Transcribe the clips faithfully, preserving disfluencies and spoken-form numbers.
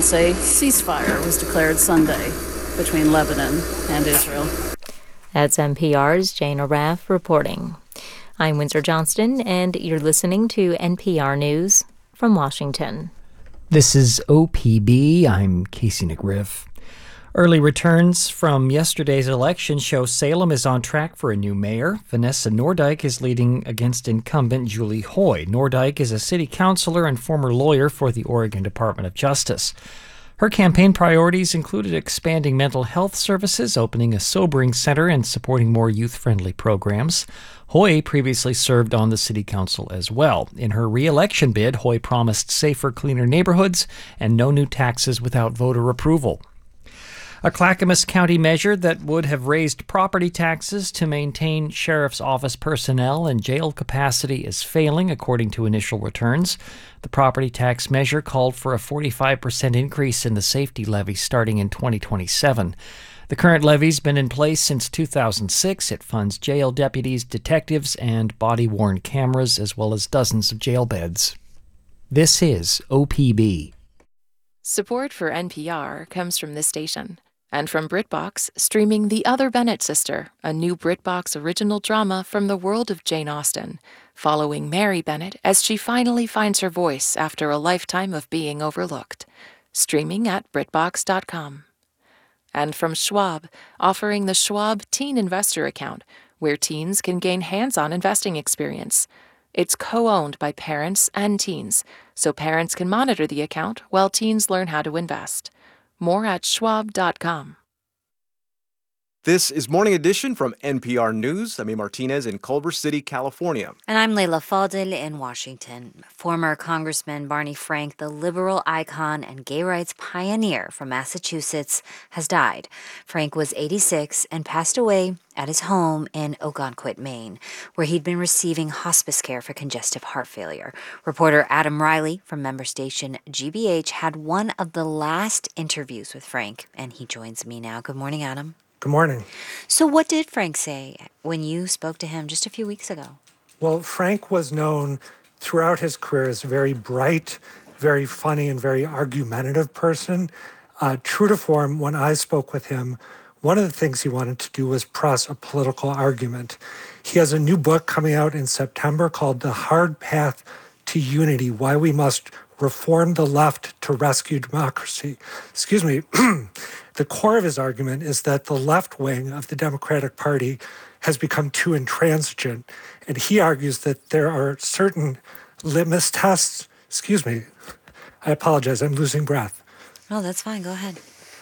officials say ceasefire was declared Sunday between Lebanon and Israel. That's N P R's Jane Araf reporting. I'm Windsor Johnston, and you're listening to N P R News from Washington. This is O P B. I'm Casey McGriff. Early returns from yesterday's election show Salem is on track for a new mayor. Vanessa Nordyke is leading against incumbent Julie Hoy. Nordyke is a city councilor and former lawyer for the Oregon Department of Justice. Her campaign priorities included expanding mental health services, opening a sobering center, and supporting more youth-friendly programs. Hoy previously served on the city council as well. In her re-election bid, Hoy promised safer, cleaner neighborhoods and no new taxes without voter approval. A Clackamas County measure that would have raised property taxes to maintain sheriff's office personnel and jail capacity is failing, according to initial returns. The property tax measure called for a forty-five percent increase in the safety levy starting in twenty twenty-seven. The current levy's been in place since two thousand six. It funds jail deputies, detectives, and body-worn cameras, as well as dozens of jail beds. This is O P B. Support for N P R comes from this station. And from BritBox, streaming The Other Bennett Sister, a new BritBox original drama from the world of Jane Austen, following Mary Bennett as she finally finds her voice after a lifetime of being overlooked. Streaming at Britbox dot com. And from Schwab, offering the Schwab Teen Investor Account, where teens can gain hands-on investing experience. It's co-owned by parents and teens, so parents can monitor the account while teens learn how to invest. More at Schwab dot com. This is Morning Edition from N P R News. I'm A. Martinez in Culver City, California. And I'm Leila Fadel in Washington. Former Congressman Barney Frank, the liberal icon and gay rights pioneer from Massachusetts, has died. Frank was eighty-six and passed away at his home in Ogunquit, Maine, where he'd been receiving hospice care for congestive heart failure. Reporter Adam Riley from member station G B H had one of the last interviews with Frank, and he joins me now. Good morning, Adam. Good morning. So what did Frank say when you spoke to him just a few weeks ago? Well, Frank was known throughout his career as a very bright, very funny, and very argumentative person. Uh, true to form, when I spoke with him, one of the things he wanted to do was press a political argument. He has a new book coming out in September called The Hard Path to Unity, Why We Must Reform the Left to Rescue Democracy. Excuse me. The core of his argument is that the left wing of the Democratic Party has become too intransigent. And he argues that there are certain litmus tests. Excuse me. I apologize. I'm losing breath. No, that's fine. Go ahead.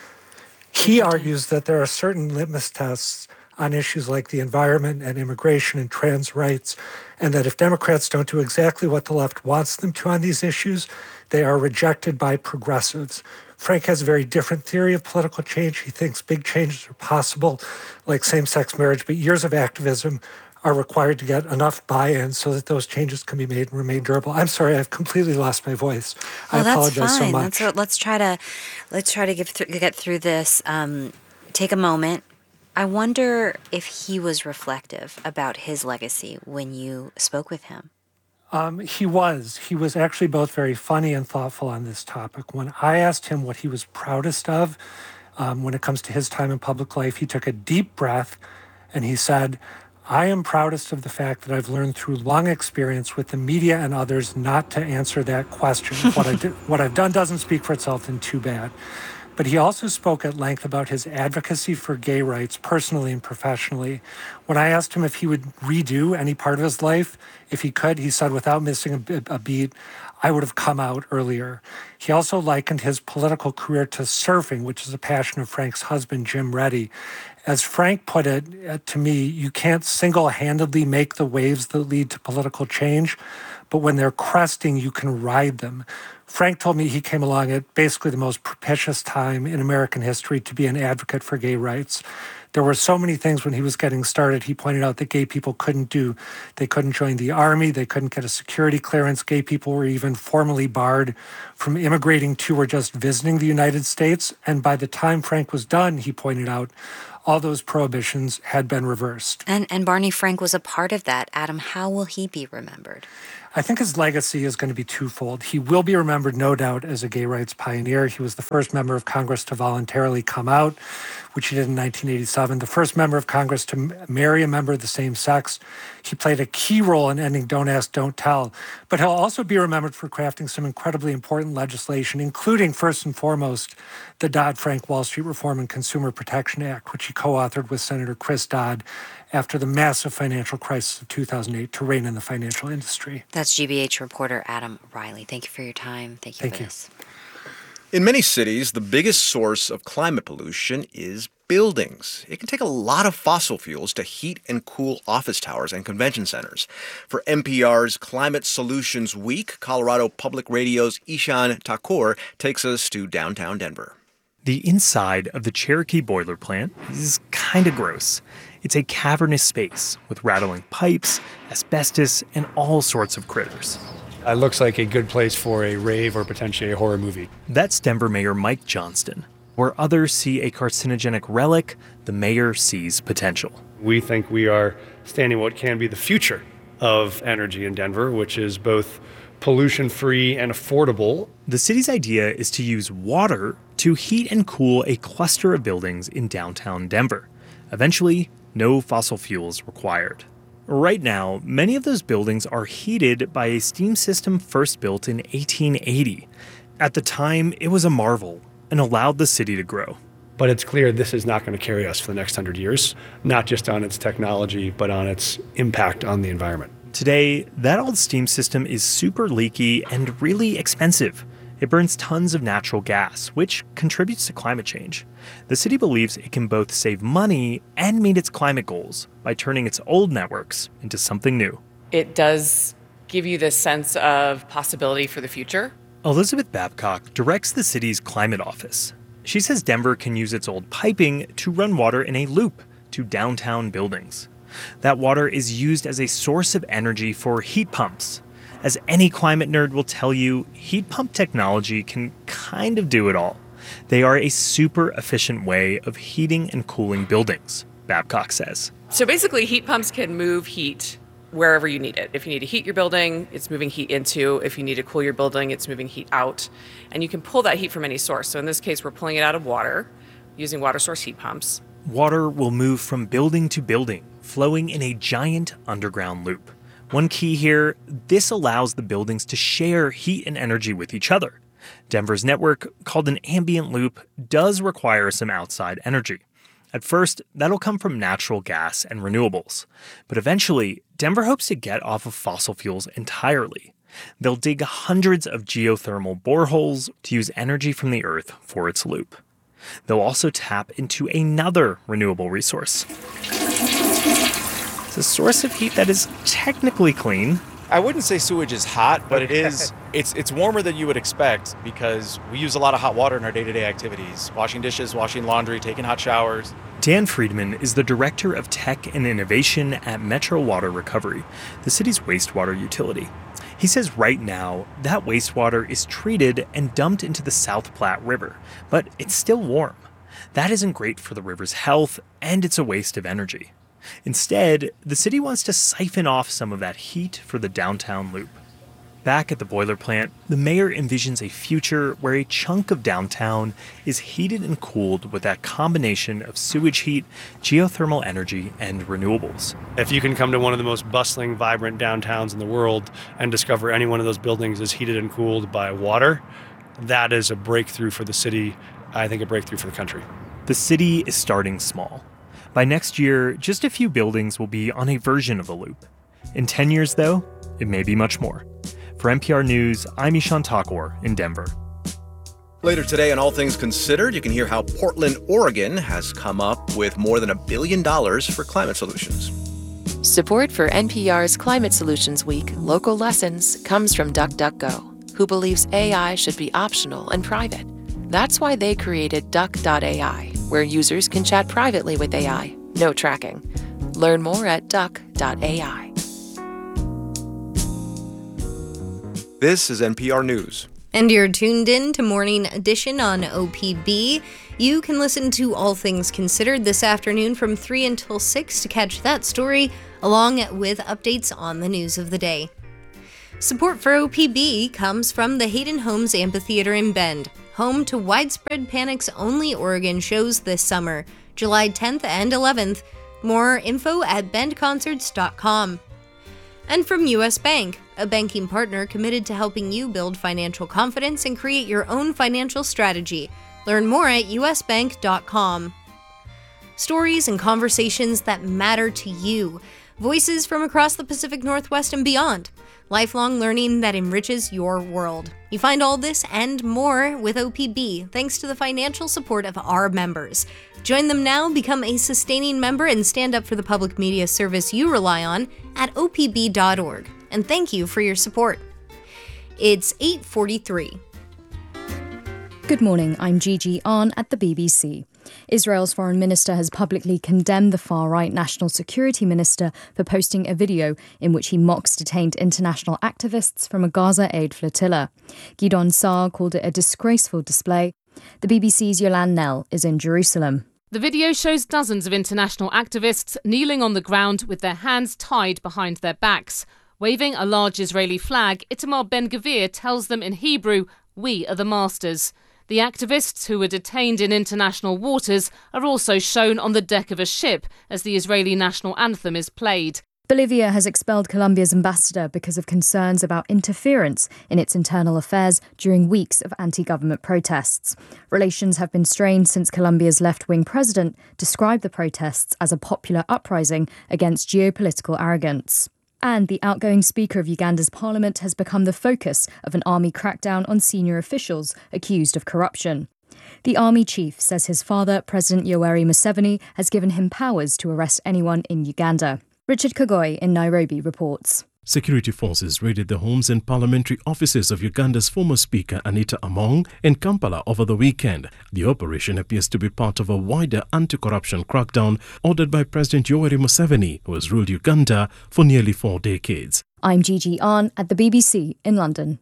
He argues that there are certain litmus tests on issues like the environment and immigration and trans rights, and that if Democrats don't do exactly what the left wants them to on these issues, they are rejected by progressives. Frank has a very different theory of political change. He thinks big changes are possible, like same-sex marriage, but years of activism are required to get enough buy-in so that those changes can be made and remain durable. I'm sorry, I've completely lost my voice. Oh, I apologize that's fine. so much. That's, let's try to let's try to get through, get through this. Um, take a moment. I wonder if he was reflective about his legacy when you spoke with him. Um, he was. He was actually both very funny and thoughtful on this topic. When I asked him what he was proudest of um, when it comes to his time in public life, he took a deep breath and he said, I am proudest of the fact that I've learned through long experience with the media and others not to answer that question. What, I did, what I've done doesn't speak for itself, and too bad. But he also spoke at length about his advocacy for gay rights, personally and professionally. When I asked him if he would redo any part of his life, if he could, he said, without missing a, a beat, I would have come out earlier. He also likened his political career to surfing, which is a passion of Frank's husband, Jim Reddy. As Frank put it uh, to me, you can't single-handedly make the waves that lead to political change, but when they're cresting, you can ride them. Frank told me he came along at basically the most propitious time in American history to be an advocate for gay rights. There were so many things when he was getting started. He pointed out that gay people couldn't do, they couldn't join the army, they couldn't get a security clearance. Gay people were even formally barred from immigrating to or just visiting the United States. And by the time Frank was done, he pointed out, all those prohibitions had been reversed. And, and Barney Frank was a part of that. Adam, how will he be remembered? I think his legacy is going to be twofold. He will be remembered, no doubt, as a gay rights pioneer. He was the first member of Congress to voluntarily come out, which he did in nineteen eighty-seven, the first member of Congress to m- marry a member of the same sex. He played a key role in ending Don't Ask, Don't Tell. But he'll also be remembered for crafting some incredibly important legislation, including, first and foremost, the Dodd-Frank Wall Street Reform and Consumer Protection Act, which he co-authored with Senator Chris Dodd after the massive financial crisis of two thousand eight to rein in the financial industry. That's G B H reporter Adam Riley. Thank you for your time. Thank you Thank for you. this. In many cities, the biggest source of climate pollution is buildings. It can take a lot of fossil fuels to heat and cool office towers and convention centers. For N P R's Climate Solutions Week, Colorado Public Radio's Ishan Thakur takes us to downtown Denver. The inside of the Cherokee boiler plant is kind of gross. It's a cavernous space with rattling pipes, asbestos, and all sorts of critters. It looks like a good place for a rave or potentially a horror movie. That's Denver Mayor Mike Johnston. Where others see a carcinogenic relic, the mayor sees potential. We think we are standing what can be the future of energy in Denver, which is both pollution-free and affordable. The city's idea is to use water to heat and cool a cluster of buildings in downtown Denver. Eventually, no fossil fuels required. Right now, many of those buildings are heated by a steam system first built in eighteen eighty. At the time, it was a marvel and allowed the city to grow. But it's clear this is not going to carry us for the next hundred years, not just on its technology, but on its impact on the environment. Today, that old steam system is super leaky and really expensive. It burns tons of natural gas, which contributes to climate change. The city believes it can both save money and meet its climate goals by turning its old networks into something new. It does give you this sense of possibility for the future. Elizabeth Babcock directs the city's climate office. She says Denver can use its old piping to run water in a loop to downtown buildings. That water is used as a source of energy for heat pumps. As any climate nerd will tell you, heat pump technology can kind of do it all. They are a super efficient way of heating and cooling buildings, Babcock says. So basically, heat pumps can move heat wherever you need it. If you need to heat your building, it's moving heat into. If you need to cool your building, it's moving heat out. And you can pull that heat from any source. So in this case, we're pulling it out of water using water source heat pumps. Water will move from building to building, flowing in a giant underground loop. One key here, this allows the buildings to share heat and energy with each other. Denver's network, called an ambient loop, does require some outside energy. At first, that'll come from natural gas and renewables. But eventually, Denver hopes to get off of fossil fuels entirely. They'll dig hundreds of geothermal boreholes to use energy from the earth for its loop. They'll also tap into another renewable resource. It's a source of heat that is technically clean. I wouldn't say sewage is hot, but it is. It's it's warmer than you would expect because we use a lot of hot water in our day-to-day activities. Washing dishes, washing laundry, taking hot showers. Dan Friedman is the Director of Tech and Innovation at Metro Water Recovery, the city's wastewater utility. He says right now, that wastewater is treated and dumped into the South Platte River, but it's still warm. That isn't great for the river's health, and it's a waste of energy. Instead, the city wants to siphon off some of that heat for the downtown loop. Back at the boiler plant, the mayor envisions a future where a chunk of downtown is heated and cooled with that combination of sewage heat, geothermal energy, and renewables. If you can come to one of the most bustling, vibrant downtowns in the world and discover any one of those buildings is heated and cooled by water, that is a breakthrough for the city, I think a breakthrough for the country. The city is starting small. By next year, just a few buildings will be on a version of the loop. In ten years, though, it may be much more. For N P R News, I'm Ishan Thakur in Denver. Later today on All Things Considered, you can hear how Portland, Oregon has come up with more than a billion dollars for climate solutions. Support for N P R's Climate Solutions Week Local Lessons comes from DuckDuckGo, who believes A I should be optional and private. That's why they created Duck dot A I, where users can chat privately with A I, no tracking. Learn more at Duck dot A I. This is N P R News. And you're tuned in to Morning Edition on O P B. You can listen to All Things Considered this afternoon from three until six to catch that story, along with updates on the news of the day. Support for O P B comes from the Hayden Homes Amphitheater in Bend, home to Widespread Panic's only Oregon shows this summer, July tenth and eleventh. More info at bend concerts dot com. And from U S Bank, a banking partner committed to helping you build financial confidence and create your own financial strategy. Learn more at u s bank dot com. Stories and conversations that matter to you. Voices from across the Pacific Northwest and beyond. Lifelong learning that enriches your world. You find all this and more with O P B, thanks to the financial support of our members. Join them now, become a sustaining member, and stand up for the public media service you rely on at o p b dot org. And thank you for your support. It's eight forty-three. Good morning, I'm Gigi Ahn at the B B C. Israel's foreign minister has publicly condemned the far-right national security minister for posting a video in which he mocks detained international activists from a Gaza aid flotilla. Gidon Saar called it a disgraceful display. The B B C's Yolande Nell is in Jerusalem. The video shows dozens of international activists kneeling on the ground with their hands tied behind their backs. Waving a large Israeli flag, Itamar Ben-Gvir tells them in Hebrew, "We are the masters." The activists who were detained in international waters are also shown on the deck of a ship as the Israeli national anthem is played. Bolivia has expelled Colombia's ambassador because of concerns about interference in its internal affairs during weeks of anti-government protests. Relations have been strained since Colombia's left-wing president described the protests as a popular uprising against geopolitical arrogance. And the outgoing Speaker of Uganda's parliament has become the focus of an army crackdown on senior officials accused of corruption. The army chief says his father, President Yoweri Museveni, has given him powers to arrest anyone in Uganda. Richard Kagoi in Nairobi reports. Security forces raided the homes and parliamentary offices of Uganda's former Speaker Anita Among in Kampala over the weekend. The operation appears to be part of a wider anti-corruption crackdown ordered by President Yoweri Museveni, who has ruled Uganda for nearly four decades. I'm Gigi Ahn at the B B C in London.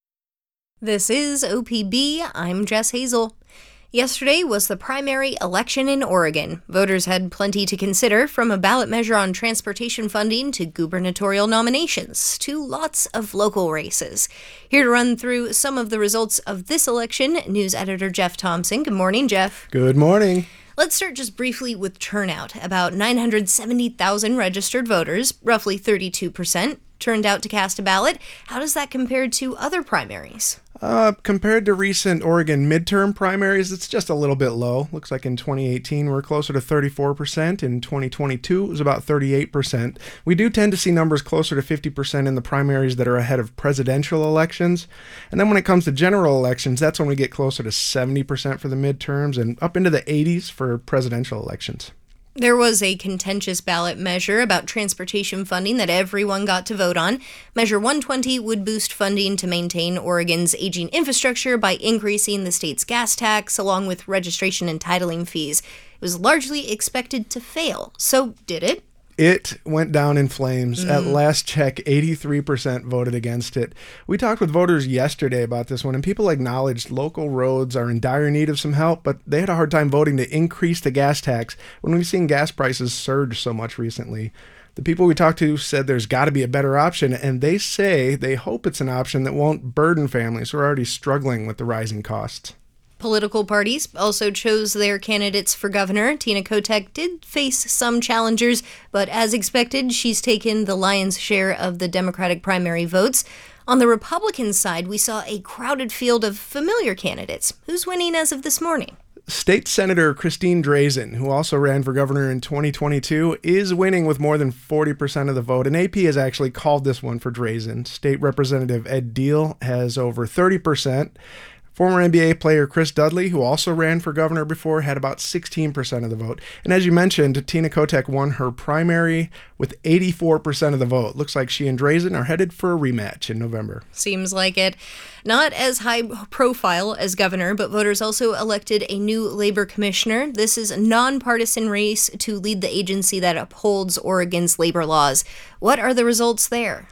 This is O P B. I'm Jess Hazel. Yesterday was the primary election in Oregon. Voters had plenty to consider, from a ballot measure on transportation funding to gubernatorial nominations to lots of local races. Here to run through some of the results of this election, news editor Jeff Thompson. Good morning, Jeff. Good morning. Let's start just briefly with turnout. About nine hundred seventy thousand registered voters, roughly thirty-two percent, turned out to cast a ballot. How does that compare to other primaries? Uh, compared to recent Oregon midterm primaries, it's just a little bit low. Looks like in twenty eighteen, we're closer to thirty-four percent. In twenty twenty-two, it was about thirty-eight percent. We do tend to see numbers closer to fifty percent in the primaries that are ahead of presidential elections. And then when it comes to general elections, that's when we get closer to seventy percent for the midterms and up into the eighties for presidential elections. There was a contentious ballot measure about transportation funding that everyone got to vote on. Measure one twenty would boost funding to maintain Oregon's aging infrastructure by increasing the state's gas tax along with registration and titling fees. It was largely expected to fail. So did it? It went down in flames. Mm. At last check, eighty-three percent voted against it. We talked with voters yesterday about this one, and people acknowledged local roads are in dire need of some help, but they had a hard time voting to increase the gas tax when we've seen gas prices surge so much recently. The people we talked to said there's got to be a better option, and they say they hope it's an option that won't burden families who are already struggling with the rising costs. Political parties also chose their candidates for governor. Tina Kotek did face some challengers, but as expected, she's taken the lion's share of the Democratic primary votes. On the Republican side, we saw a crowded field of familiar candidates. Who's winning as of this morning? State Senator Christine Drazen, who also ran for governor in twenty twenty-two, is winning with more than forty percent of the vote, and A P has actually called this one for Drazen. State Representative Ed Deal has over thirty percent. Former N B A player Chris Dudley, who also ran for governor before, had about sixteen percent of the vote. And as you mentioned, Tina Kotek won her primary with eighty-four percent of the vote. Looks like she and Drazen are headed for a rematch in November. Seems like it. Not as high profile as governor, but voters also elected a new labor commissioner. This is a nonpartisan race to lead the agency that upholds Oregon's labor laws. What are the results there?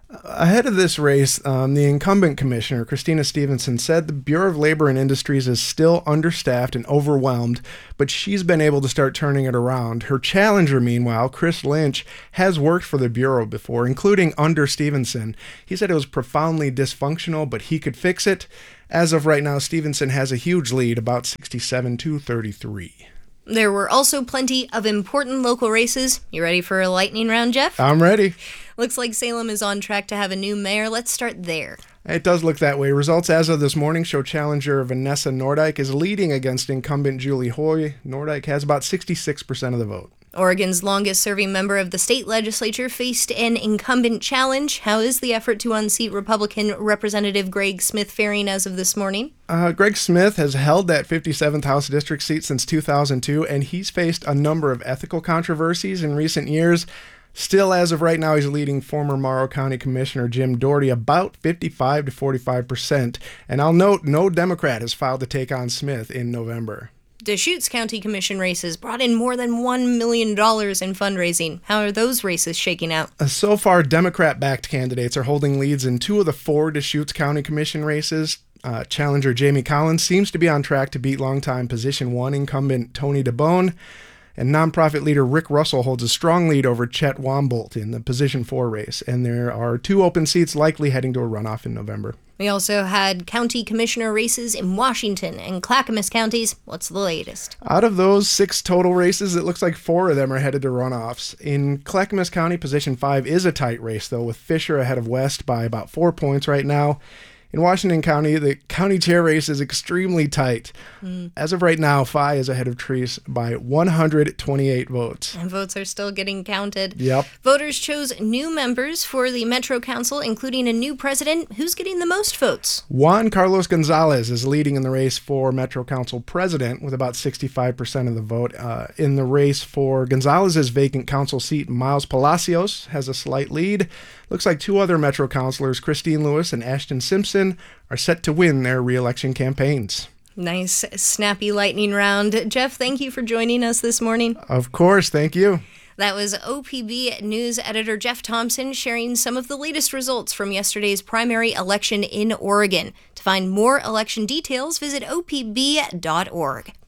Ahead of this race, um, the incumbent commissioner, Christina Stevenson, said the Bureau of Labor and Industries is still understaffed and overwhelmed, but she's been able to start turning it around. Her challenger, meanwhile, Chris Lynch, has worked for the Bureau before, including under Stevenson. He said it was profoundly dysfunctional, but he could fix it. As of right now, Stevenson has a huge lead, about sixty-seven to thirty-three. There were also plenty of important local races. You ready for a lightning round, Jeff? I'm ready. Looks like Salem is on track to have a new mayor. Let's start there. It does look that way. Results as of this morning show challenger Vanessa Nordyke is leading against incumbent Julie Hoy. Nordyke has about sixty-six percent of the vote. Oregon's longest-serving member of the state legislature faced an incumbent challenge. How is the effort to unseat Republican Representative Greg Smith faring as of this morning? Uh, Greg Smith has held that fifty-seventh House District seat since two thousand two, and he's faced a number of ethical controversies in recent years. Still, as of right now, he's leading former Morrow County Commissioner Jim Doherty about fifty-five to forty-five percent. And I'll note, no Democrat has filed to take on Smith in November. Deschutes County Commission races brought in more than one million dollars in fundraising. How are those races shaking out? Uh, so far, Democrat-backed candidates are holding leads in two of the four Deschutes County Commission races. Uh, challenger Jamie Collins seems to be on track to beat longtime position one incumbent Tony DeBone. And nonprofit leader Rick Russell holds a strong lead over Chet Wombolt in the position four race. And there are two open seats likely heading to a runoff in November. We also had county commissioner races in Washington and Clackamas counties. What's the latest? Out of those six total races, it looks like four of them are headed to runoffs. In Clackamas County, position five is a tight race, though, with Fisher ahead of West by about four points right now. In Washington County, the county chair race is extremely tight. Mm. As of right now, Phi is ahead of Treese by one hundred twenty-eight votes. And votes are still getting counted. Yep. Voters chose new members for the Metro Council, including a new president. Who's getting the most votes? Juan Carlos Gonzalez is leading in the race for Metro Council president with about sixty-five percent of the vote. Uh, in the race for Gonzalez's vacant council seat, Miles Palacios has a slight lead. Looks like two other Metro councilors, Christine Lewis and Ashton Simpson, are set to win their re-election campaigns. Nice, snappy lightning round. Jeff, thank you for joining us this morning. Of course, thank you. That was O P B News editor Jeff Thompson sharing some of the latest results from yesterday's primary election in Oregon. To find more election details, visit O P B dot org.